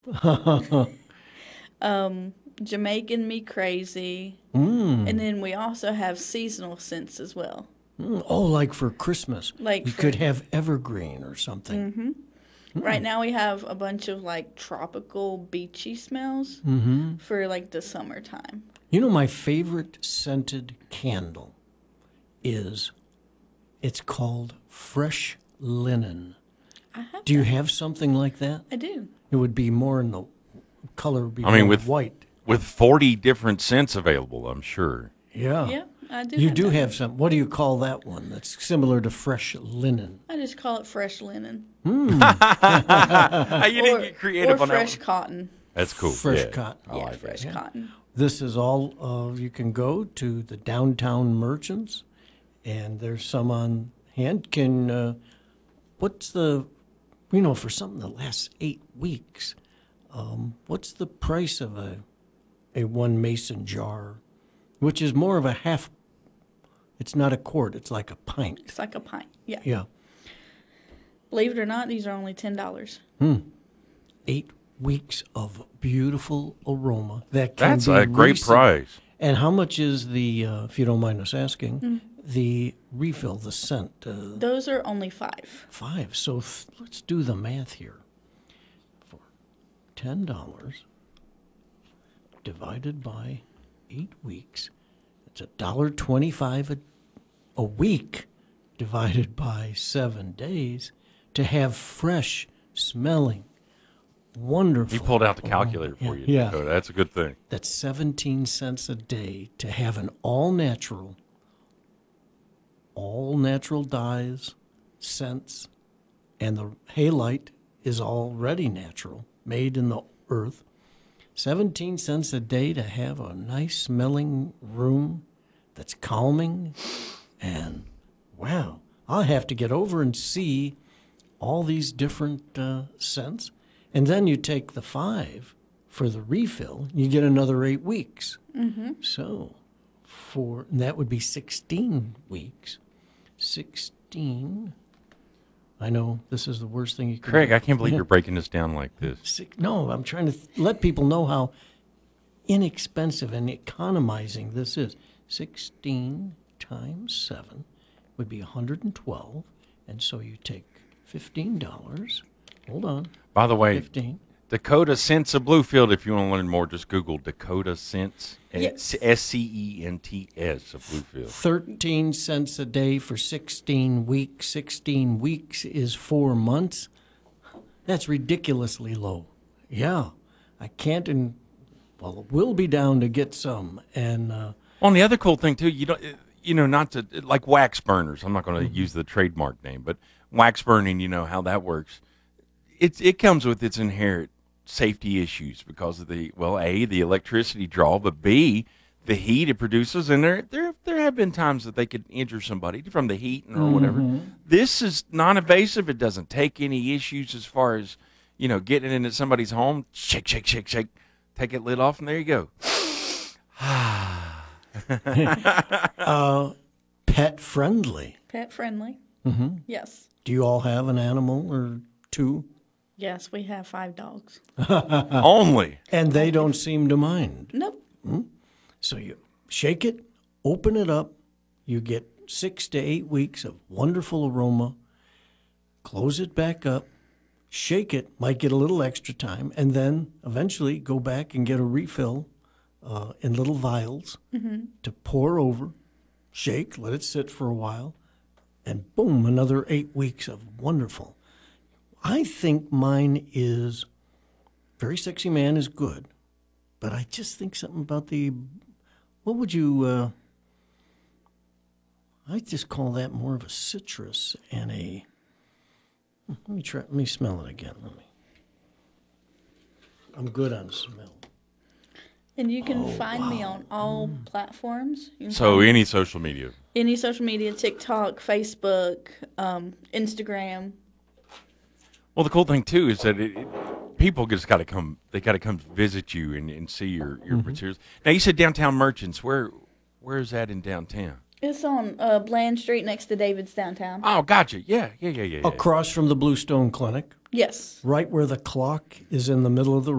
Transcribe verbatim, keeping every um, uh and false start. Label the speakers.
Speaker 1: um, Jamaican Me Crazy.
Speaker 2: Mm.
Speaker 1: And then we also have seasonal scents as well.
Speaker 2: Mm. Oh, like for Christmas.
Speaker 1: Like
Speaker 2: you
Speaker 1: for,
Speaker 2: could have evergreen or something.
Speaker 1: Mm-hmm. Mm. Right now we have a bunch of like tropical beachy smells
Speaker 2: mm-hmm.
Speaker 1: for like the summertime.
Speaker 2: You know, my favorite scented candle is, it's called Fresh Linen.
Speaker 1: I have
Speaker 2: Do you
Speaker 1: that.
Speaker 2: have something like that?
Speaker 1: I do.
Speaker 2: It would be more in the color would be
Speaker 3: I mean,
Speaker 2: more
Speaker 3: with
Speaker 2: white.
Speaker 3: with forty different scents available, I'm sure.
Speaker 2: Yeah.
Speaker 1: Yeah, I do.
Speaker 2: You
Speaker 1: have
Speaker 2: do
Speaker 1: that.
Speaker 2: have some. What do you call that one? That's similar to Fresh Linen.
Speaker 1: I just call it fresh linen.
Speaker 2: Mm.
Speaker 3: you didn't
Speaker 1: or,
Speaker 3: get creative
Speaker 1: or
Speaker 3: on
Speaker 1: fresh
Speaker 3: that one.
Speaker 1: cotton.
Speaker 3: That's cool.
Speaker 2: Fresh
Speaker 3: yeah.
Speaker 2: cotton.
Speaker 3: I
Speaker 1: yeah,
Speaker 3: like
Speaker 1: fresh
Speaker 3: that.
Speaker 1: cotton.
Speaker 2: This is all, uh, you can go to the downtown merchants, and there's some on hand. Can, uh, what's the, you know, for something that lasts eight weeks, um, what's the price of a, a one mason jar, which is more of a half, it's not a quart, it's like a pint.
Speaker 1: It's like a pint. Yeah.
Speaker 2: Yeah.
Speaker 1: Believe it or not, these are only ten dollars.
Speaker 2: Hmm. Eight weeks of beautiful aroma that can
Speaker 3: That's
Speaker 2: be
Speaker 3: a great
Speaker 2: recent-
Speaker 3: price.
Speaker 2: And how much is the, uh, if you don't mind us asking,
Speaker 1: Mm.
Speaker 2: the refill, the scent? Uh,
Speaker 1: Those are only five.
Speaker 2: five. So f- let's do the math here. For ten dollars divided by eight weeks, it's a dollar twenty-five a a week divided by seven days to have fresh smelling, wonderful.
Speaker 3: He pulled out the calculator for you.
Speaker 2: Yeah.
Speaker 3: Dakota. That's a good thing.
Speaker 2: That's seventeen cents a day to have an all natural, all natural dyes, scents, and the halite is already natural, made in the earth. seventeen cents a day to have a nice smelling room that's calming. And wow, I'll have to get over and see all these different uh, scents. And then you take the five for the refill, you get another eight weeks.
Speaker 1: Mm-hmm.
Speaker 2: So for, and that would be sixteen weeks. sixteen. I know this is the worst thing you can
Speaker 3: Craig,
Speaker 2: do.
Speaker 3: I can't believe you're breaking this down like this.
Speaker 2: Six, no, I'm trying to th- let people know how inexpensive and economizing this is. sixteen times seven would be one hundred twelve. And so you take fifteen dollars. Hold on.
Speaker 3: By the way,
Speaker 2: fifteen.
Speaker 3: Dakota Scents of Bluefield. If you want to learn more, just Google Dakota Scents.
Speaker 1: Yes.
Speaker 3: S C E N T S of Bluefield.
Speaker 2: thirteen cents a day for sixteen weeks. sixteen weeks is four months. That's ridiculously low. Yeah. I can't, and well, we'll be down to get some. And uh,
Speaker 3: Well, and the other cool thing too, you don't, you know, not to like wax burners. I'm not going to mm-hmm. use the trademark name, but wax burning, you know how that works. It's it comes with its inherent safety issues because of the well, A, the electricity draw, but B, the heat it produces, and there there there have been times that they could injure somebody from the heat or
Speaker 2: mm-hmm.
Speaker 3: whatever. This is non-invasive. It doesn't take any issues as far as you know getting into somebody's home. Shake, shake, shake, shake. Take it lid off, and there you go.
Speaker 2: uh, pet friendly.
Speaker 1: Pet friendly.
Speaker 2: Mm-hmm.
Speaker 1: Yes.
Speaker 2: Do you all have an animal or two?
Speaker 1: Yes, we have five dogs.
Speaker 3: Only.
Speaker 2: And they don't seem to mind.
Speaker 1: Nope.
Speaker 2: Hmm? So you shake it, open it up, you get six to eight weeks of wonderful aroma, close it back up, shake it, might get a little extra time, and then eventually go back and get a refill uh, in little vials
Speaker 1: mm-hmm.
Speaker 2: to pour over, shake, let it sit for a while, and boom, another eight weeks of wonderful. I think mine is, Very Sexy Man is good, but I just think something about the, what would you, uh, I just call that more of a citrus and a, let me try, let me smell it again. Let me, I'm good on smell.
Speaker 1: And you can
Speaker 2: Oh,
Speaker 1: find me
Speaker 2: wow.
Speaker 1: on all platforms. You can
Speaker 3: So
Speaker 1: find me-
Speaker 3: any social media.
Speaker 1: any social media, TikTok, Facebook, um, Instagram.
Speaker 3: Well, the cool thing too is that it, it, people just got to come. They got to come visit you and, and see your, your
Speaker 2: Mhm.
Speaker 3: materials. Now you said downtown merchants. Where where is that in downtown?
Speaker 1: It's on uh, Bland Street next to David's downtown.
Speaker 3: Oh, gotcha. Yeah, yeah, yeah, yeah. yeah.
Speaker 2: Across from the Bluestone Clinic,
Speaker 1: Yes.
Speaker 2: right where the clock is in the middle of the